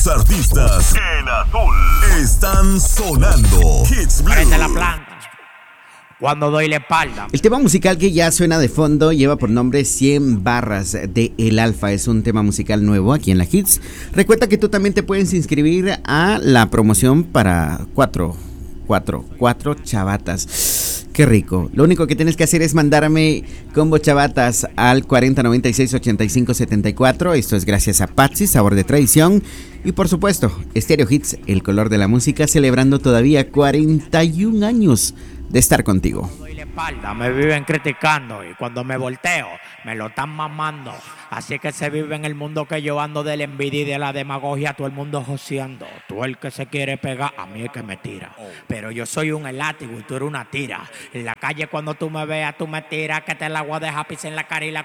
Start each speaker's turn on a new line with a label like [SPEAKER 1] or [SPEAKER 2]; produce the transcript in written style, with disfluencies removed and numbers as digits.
[SPEAKER 1] Los artistas en azul están sonando. Hits Blue.
[SPEAKER 2] Prende la planta cuando doy la espalda.
[SPEAKER 3] El tema musical que ya suena de fondo lleva por nombre 100 barras de El Alfa. Es un tema musical nuevo aquí en la Hits. Recuerda que tú también te puedes inscribir a la promoción para cuatro chavatas. Qué rico. Lo único que tienes que hacer es mandarme combo chavatas al 4096-8574. Esto es gracias a Patsy, sabor de tradición. Y por supuesto, Stereo Hits, el color de la música, celebrando todavía 41 años de estar contigo.
[SPEAKER 2] Doy la espalda, me viven criticando y cuando me volteo me lo están mamando. Así que se vive en el mundo que yo ando, de la envidia y de la demagogia, todo el mundo joseando. Tú el que se quiere pegar, a mí es que me tira. Pero yo soy un elástico y tú eres una tira. En la calle cuando tú me veas, tú me tiras, que te la voy a dejar pisar en la cara y la